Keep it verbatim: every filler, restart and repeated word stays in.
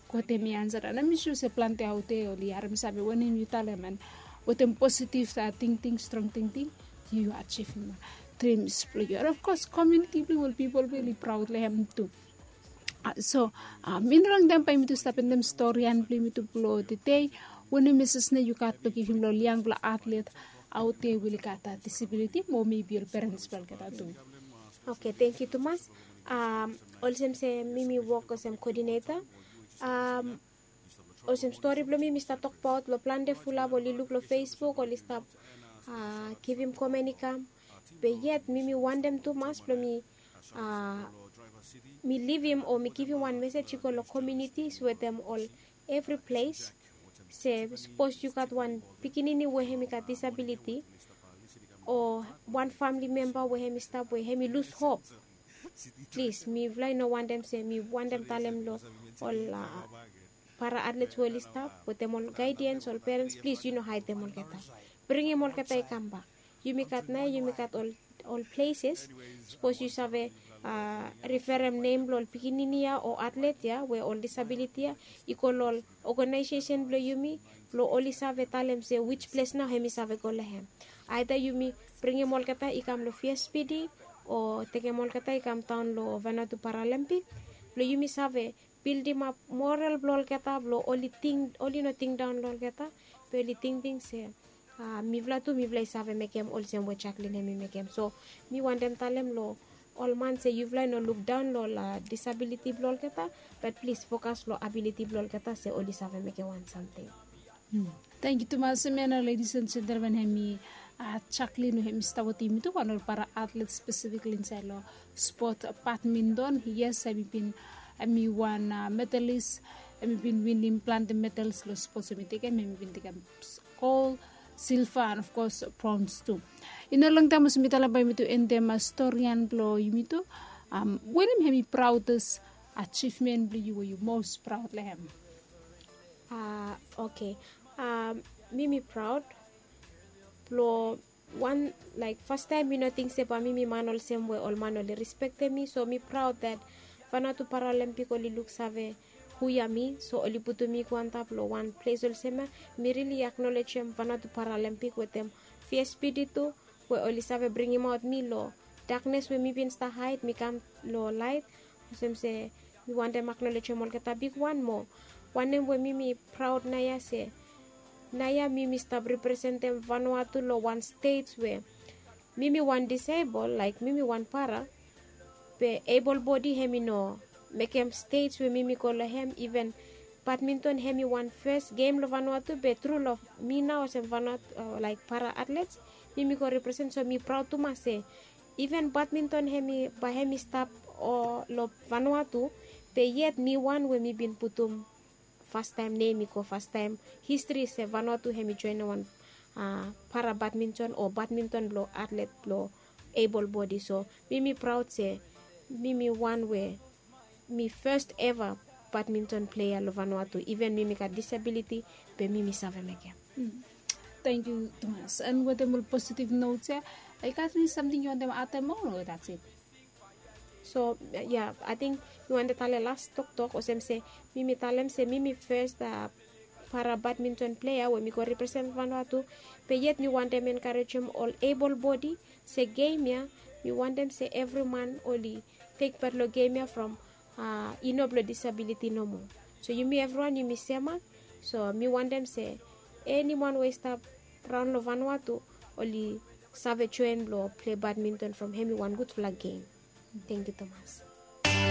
kote mi answer ana mi su se plante aute oli ar mi sabe when mi taleman with them positive uh, thinking strong thinking you achieve ma dreams player of course community will people really proud le him too. Uh, so uh, minrang dem pa mi to stop in them story and play me to blow the day when missus ne you got to give him lo liang bla athlete out there will got that disability mo maybe your parents will get that too. Okay, thank you Thomas. Um also say mimi work as a coordinator. Um also story blo mimi sta talk about lo plan de fula boli look lo Facebook or sta uh give him communica but yet mimi want them too much blo mi uh me leave him or me give him one message to the communities with them all every place say suppose you got one pikinini where him got disability or one family member where him stop where him lose hope, please me vlai no want them say me want them tell them lo all uh, para athletes will stop with them all guidance all parents please you know hide them all kata bring him all kata come back you make at na you make at all all places suppose you have a uh, referendum name lol pikininia or athlete ya where all disability ya equal organization blo yumi blo only save talem say which place now hemi save go lehem either yumi bring him all kata ikam lo F S P D or take him all kata ikam town lo Vanuatu Paralympic blo yumi save build him up moral blo kata blo only thing only no thing down lo kata but only thing thing say uh, mi vla tu mi vla save make him all same way Jacqueline hemi make him so mi want them talem lo all man say you no look down lo la disability blol kata but please focus lo ability blol kata say only save make want something. Hmm. Thank you to my seminar ladies and gentlemen hemi uh, Jacqueline hemi stawati mi to one para athletes specifically inside lo sport badminton yes hemi been hemi one uh, medalist hemi been winning plant medals lo sports hemi take hemi been take gold silver and of course bronze too. Ina lang tamo sumita lang ba ito endem historian blo yumito um when am hemi proudest achievement blo you were you most proud lehem. Uh okay. Um mimi proud blo one like first time you know things about mimi manol same way all manol respect me so me proud that Vanuatu Paralympic only look save who ya me so only put me kwanta blo one place all sema me really acknowledge him Vanuatu Paralympic with them F S P D too where only save bring him out me lo darkness where me been sta hide me come lo light some say we want them acknowledge him all kata big one more one name where me me proud na ya say Naya Mimi stop representing Vanuatu lo one states where Mimi one disabled like Mimi one para be able body hemi no make him states where Mimi call him even badminton hemi one first game lo Vanuatu be true lo me now as Vanuatu uh, like para athletes Mimi ko represent so me proud to say even badminton hemi ba hemi stop or lo Vanuatu be yet me one where me been putum first time name ko first time history se Vanuatu hemi join one uh, para badminton or badminton lo athlete lo able body so mimi proud say mimi one way me first ever badminton player lo Vanuatu even mimi ka disability be mimi save make. Mm. Thank you Thomas and with the more positive notes yeah I got something you want them at the moment that's it. So yeah, I think you want to tell the last talk talk or some say Mimi talem say Mimi first uh, para badminton player when me go represent Vanuatu, but yet me want them encourage them all able body say game ya me want them say every man only take part lo game ya from uh inoble disability no more. So you me everyone you me sema so me want them say anyone we stop round lo Vanuatu only save join lo play badminton from him one good flag game. Thank you, Thomas.